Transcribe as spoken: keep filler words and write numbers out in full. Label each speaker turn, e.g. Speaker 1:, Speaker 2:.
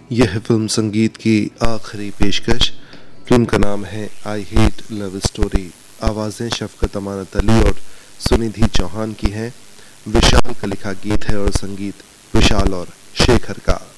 Speaker 1: यह फिल्म संगीत की आखिरी पेशकश। फिल्म का नाम है आई हेट लव स्टोरी। आवाज़ें शफकत अमानत अली और सुनिधि चौहान की हैं। विशाल का लिखा गीत है और संगीत विशाल और शेखर का।